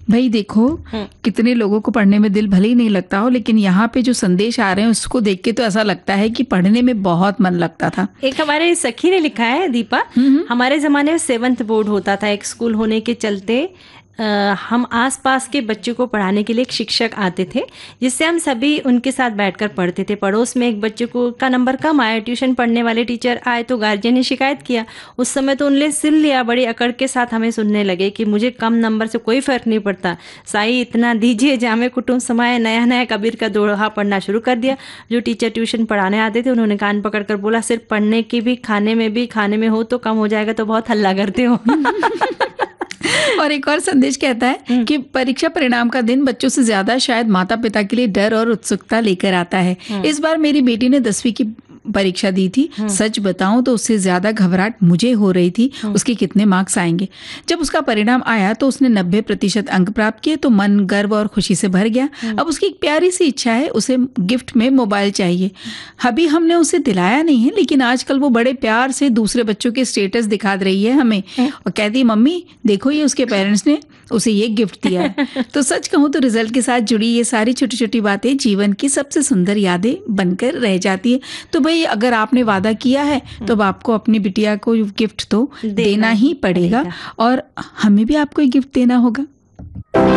भाई देखो, कितने लोगों को पढ़ने में दिल भले ही नहीं लगता हो, लेकिन यहाँ पे जो संदेश आ रहे हैं उसको देख के तो ऐसा लगता है कि पढ़ने में बहुत मन लगता था। एक हमारे सखी ने लिखा है, दीपा, हमारे जमाने में 7th बोर्ड होता था एक स्कूल होने के चलते। हम आसपास के बच्चों को पढ़ाने के लिए एक शिक्षक आते थे, जिससे हम सभी उनके साथ बैठकर पढ़ते थे। पड़ोस में एक बच्चे को का नंबर कम आया, ट्यूशन पढ़ने वाले टीचर आए तो गार्जियन ने शिकायत किया। उस समय तो उनने सुन लिया, बड़ी अकड़ के साथ हमें सुनने लगे कि मुझे कम नंबर से कोई फर्क नहीं पड़ता, साई इतना दीजिए जामे कुटुंब समाए। नया नया कबीर का दोहा पढ़ना शुरू कर दिया। जो टीचर ट्यूशन पढ़ाने आते थे उन्होंने कान पकड़कर बोला, सिर्फ पढ़ने की भी खाने में हो तो कम हो जाएगा, तो बहुत हल्ला करते हो। और एक और संदेश कहता है कि परीक्षा परिणाम का दिन बच्चों से ज्यादा शायद माता पिता के लिए डर और उत्सुकता लेकर आता है। इस बार मेरी बेटी ने 10वीं की परीक्षा दी थी। सच बताऊं तो उससे ज्यादा घबराहट मुझे हो रही थी उसके कितने मार्क्स आएंगे। जब उसका परिणाम आया तो उसने 90% अंक प्राप्त किए तो मन गर्व और खुशी से भर गया। अब उसकी एक प्यारी सी इच्छा है, उसे गिफ्ट में मोबाइल चाहिए। अभी हमने उसे दिलाया नहीं है, लेकिन आजकल वो बड़े प्यार से दूसरे बच्चों के स्टेटस दिखा रही है हमें और कहती है, मम्मी देखो ये उसके पेरेंट्स ने उसे ये गिफ्ट दिया है। तो सच कहूँ तो रिजल्ट के साथ जुड़ी ये सारी छोटी छोटी बातें जीवन की सबसे सुंदर यादें बनकर रह जाती है। तो भाई अगर आपने वादा किया है तो अब आपको अपनी बिटिया को गिफ्ट तो देना ही पड़ेगा और हमें भी आपको एक गिफ्ट देना होगा।